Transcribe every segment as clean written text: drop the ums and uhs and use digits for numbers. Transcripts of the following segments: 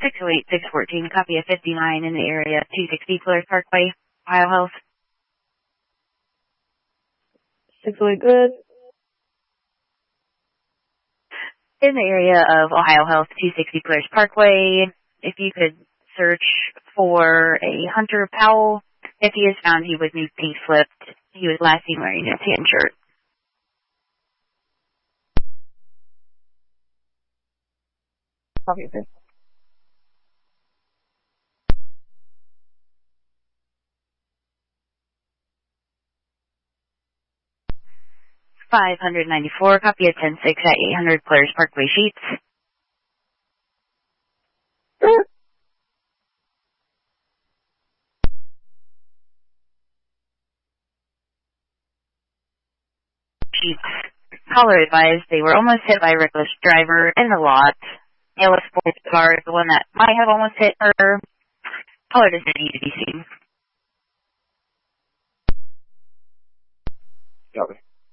608, 614, copy of 59 in the area, 260 Polaris Parkway, Ohio Health. 608, good. In the area of Ohio Health, 260 Polaris Parkway, if you could search for a Hunter Powell. If he is found, he was new pink slipped. He was last seen wearing a tan shirt. Copy, good. $594, copy of 10-6 at 800 Polaris Parkway Sheets. Sheets. Caller advised they were almost hit by a reckless driver in the lot. ALS sports car, the one that might have almost hit her. Caller does not need to be seen. Copy.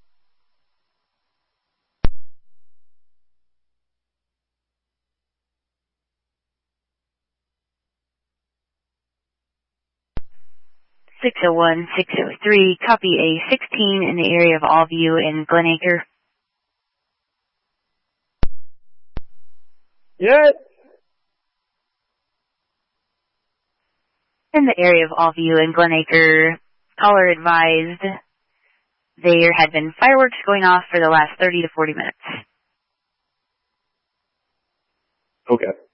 $601, $603, copy a 16 in the area of Allview in Glenacre. Yes. In the area of Allview in Glenacre, caller advised there had been fireworks going off for the last 30 to 40 minutes. Okay.